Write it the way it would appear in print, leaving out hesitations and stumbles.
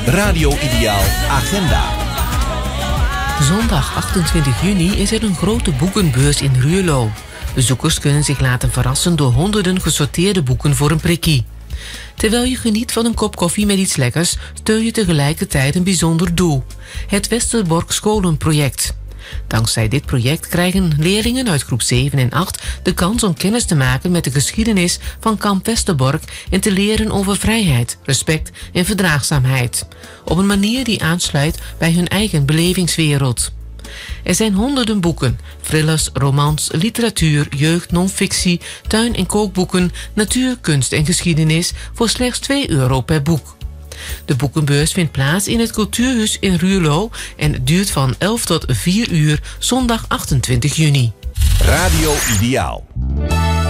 Radio Ideaal Agenda. Zondag 28 juni is er een grote boekenbeurs in Ruurlo. Bezoekers kunnen zich laten verrassen door honderden gesorteerde boeken voor een prikkie. Terwijl je geniet van een kop koffie met iets lekkers, steun je tegelijkertijd een bijzonder doel: het Westerbork Scholenproject. Dankzij dit project krijgen leerlingen uit groep 7 en 8 de kans om kennis te maken met de geschiedenis van kamp Westerbork en te leren over vrijheid, respect en verdraagzaamheid. Op een manier die aansluit bij hun eigen belevingswereld. Er zijn honderden boeken, thrillers, romans, literatuur, jeugd, non-fictie, tuin- en kookboeken, natuur, kunst en geschiedenis voor slechts €2 per boek. De boekenbeurs vindt plaats in het Cultuurhuis in Ruurlo en duurt van 11 tot 4 uur zondag 28 juni. Radio Ideaal.